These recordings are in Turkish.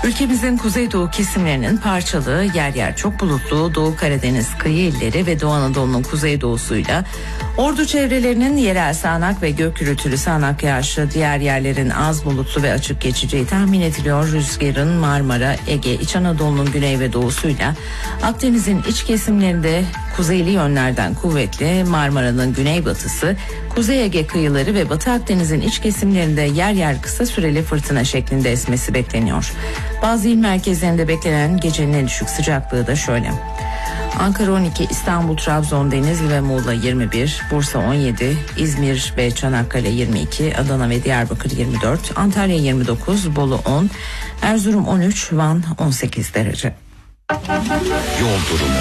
Ülkemizin kuzeydoğu kesimlerinin parçalı, yer yer çok bulutlu Doğu Karadeniz kıyı illeri ve Doğu Anadolu'nun kuzeydoğusuyla Ordu çevrelerinin yerel sağanak ve gök gürültülü sağanak yağışı, diğer yerlerin az bulutlu ve açık geçeceği tahmin ediliyor. Rüzgarın Marmara, Ege, İç Anadolu'nun güney ve doğusuyla Akdeniz'in iç kesimlerinde kuzeyli yönlerden kuvvetli, Marmara'nın güneybatısı, Kuzey Ege kıyıları ve Batı Akdeniz'in iç kesimlerinde yer yer kısa süreli fırtına şeklinde esmesi bekleniyor. Bazı il merkezlerinde beklenen gecenin en düşük sıcaklığı da şöyle: Ankara 12, İstanbul, Trabzon, Denizli ve Muğla 21, Bursa 17, İzmir ve Çanakkale 22, Adana ve Diyarbakır 24, Antalya 29, Bolu 10, Erzurum 13, Van 18 derece. Yol durumu.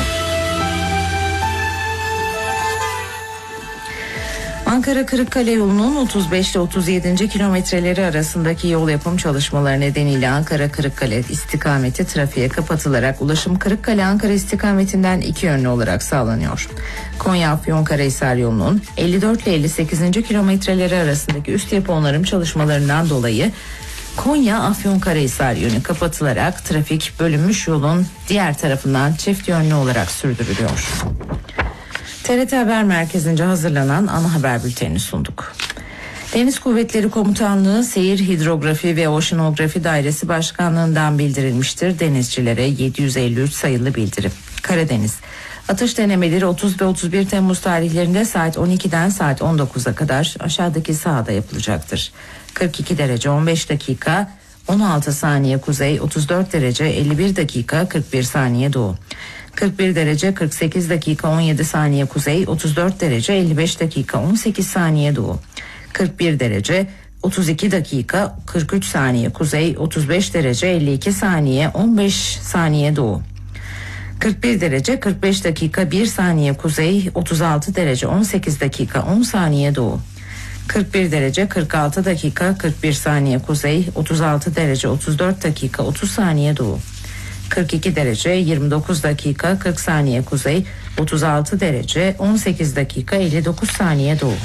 Ankara-Kırıkkale yolunun 35 ile 37. kilometreleri arasındaki yol yapım çalışmaları nedeniyle Ankara-Kırıkkale istikameti trafiğe kapatılarak ulaşım Kırıkkale-Ankara istikametinden iki yönlü olarak sağlanıyor. Konya-Afyonkarahisar yolunun 54 ile 58. kilometreleri arasındaki üst yapı onarım çalışmalarından dolayı Konya-Afyonkarahisar yönü kapatılarak trafik bölünmüş yolun diğer tarafından çift yönlü olarak sürdürülüyor. TRT Haber Merkezi'nce hazırlanan ana haber bültenini sunduk. Deniz Kuvvetleri Komutanlığı Seyir Hidrografi ve Oşinografi Dairesi Başkanlığı'ndan bildirilmiştir denizcilere 753 sayılı bildirim. Karadeniz: atış denemeleri 30 ve 31 Temmuz tarihlerinde saat 12'den saat 19'a kadar aşağıdaki sahada yapılacaktır. 42 derece 15 dakika 16 saniye kuzey, 34 derece 51 dakika 41 saniye doğu. 41 derece 48 dakika 17 saniye kuzey, 34 derece 55 dakika 18 saniye doğu. 41 derece 32 dakika 43 saniye kuzey, 35 derece 52 saniye 15 saniye doğu. 41 derece 45 dakika 1 saniye kuzey, 36 derece 18 dakika 10 saniye doğu. 41 derece 46 dakika 41 saniye kuzey, 36 derece 34 dakika 30 saniye doğu. 42 derece 29 dakika 40 saniye kuzey, 36 derece 18 dakika 59 saniye doğu.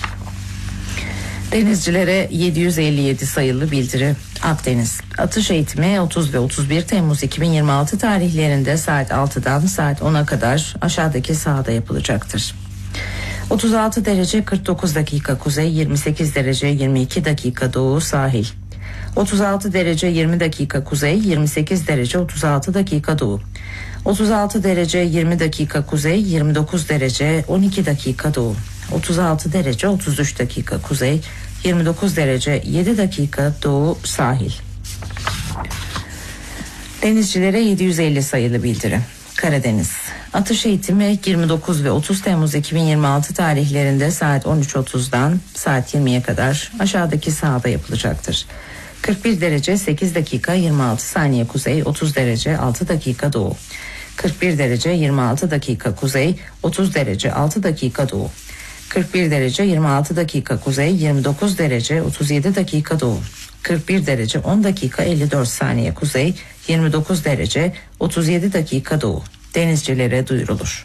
Denizcilere 757 sayılı bildiri. Akdeniz: atış eğitimi 30 ve 31 Temmuz 2026 tarihlerinde saat 6'dan saat 10'a kadar aşağıdaki sahada yapılacaktır. 36 derece 49 dakika kuzey, 28 derece 22 dakika doğu sahil. 36 derece 20 dakika kuzey, 28 derece 36 dakika doğu. 36 derece 20 dakika kuzey, 29 derece 12 dakika doğu. 36 derece 33 dakika kuzey, 29 derece 7 dakika doğu sahil. Denizcilere 750 sayılı bildiri. Karadeniz: atış eğitimi 29 ve 30 Temmuz 2026 tarihlerinde saat 13.30'dan saat 20'ye kadar aşağıdaki sahada yapılacaktır. 41 derece 8 dakika 26 saniye kuzey, 30 derece 6 dakika doğu. 41 derece 26 dakika kuzey, 30 derece 6 dakika doğu. 41 derece 26 dakika kuzey, 29 derece 37 dakika doğu. 41 derece 10 dakika 54 saniye kuzey, 29 derece 37 dakika doğu. Denizcilere duyurulur.